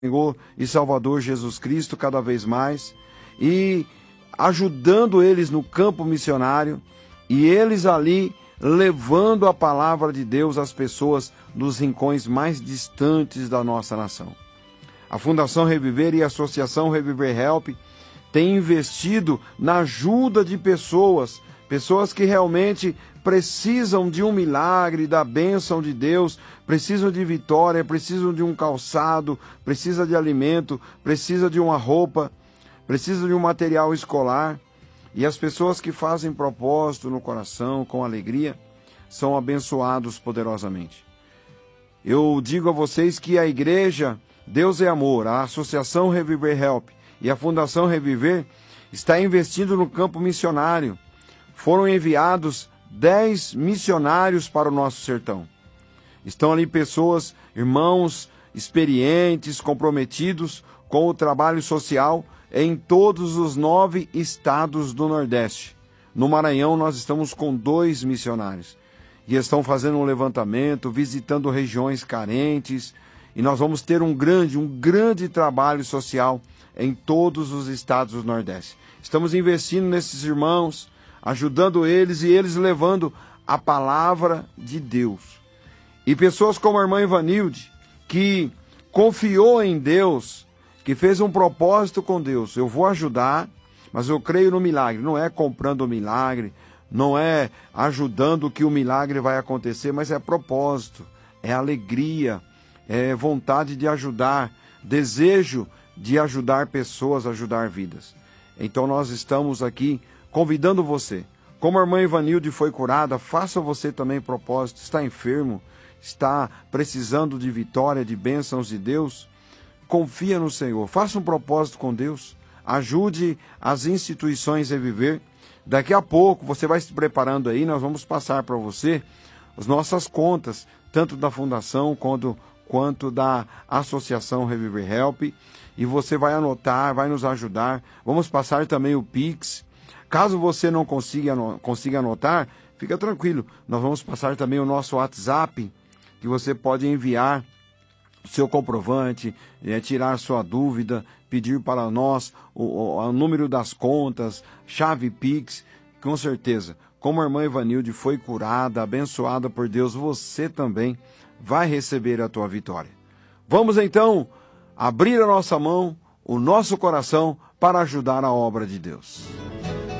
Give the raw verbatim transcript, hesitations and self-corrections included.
Senhor e Salvador Jesus Cristo cada vez mais e ajudando eles no campo missionário e eles ali levando a palavra de Deus às pessoas dos rincões mais distantes da nossa nação. A Fundação Reviver e a Associação Reviver Help têm investido na ajuda de pessoas, pessoas que realmente precisam de um milagre, da bênção de Deus, precisam de vitória, precisam de um calçado, precisa de alimento, precisa de uma roupa, precisa de um material escolar. E as pessoas que fazem propósito no coração, com alegria, são abençoados poderosamente. Eu digo a vocês que a igreja Deus é Amor, a Associação Reviver Help e a Fundação Reviver está investindo no campo missionário. Foram enviados dez missionários para o nosso sertão. Estão ali pessoas, irmãos, experientes, comprometidos com o trabalho social em todos os nove estados do Nordeste. No Maranhão nós estamos com dois missionários e estão fazendo um levantamento, visitando regiões carentes, e nós vamos ter um grande, um grande trabalho social em todos os estados do Nordeste. Estamos investindo nesses irmãos, ajudando eles e eles levando a palavra de Deus. E pessoas como a irmã Ivanilde, que confiou em Deus, que fez um propósito com Deus. Eu vou ajudar, mas eu creio no milagre. Não é comprando o milagre, não é ajudando que o milagre vai acontecer, mas é propósito, é alegria, é vontade de ajudar, desejo de ajudar pessoas, ajudar vidas. Então nós estamos aqui convidando você. Como a irmã Ivanilde foi curada, faça você também propósito. Está enfermo, está precisando de vitória, de bênçãos de Deus? Confia no Senhor, faça um propósito com Deus, ajude as instituições a viver. Daqui a pouco você vai se preparando aí, nós vamos passar para você as nossas contas, tanto da Fundação quanto, quanto da Associação Reviver Help, e você vai anotar, vai nos ajudar. Vamos passar também o Pix. Caso você não consiga, consiga anotar, fica tranquilo, nós vamos passar também o nosso WhatsApp, que você pode enviar o seu comprovante, é, tirar sua dúvida, pedir para nós o, o, o número das contas, chave Pix. Com certeza, como a irmã Ivanilde foi curada, abençoada por Deus, você também vai receber a tua vitória. Vamos então abrir a nossa mão, o nosso coração, para ajudar a obra de Deus.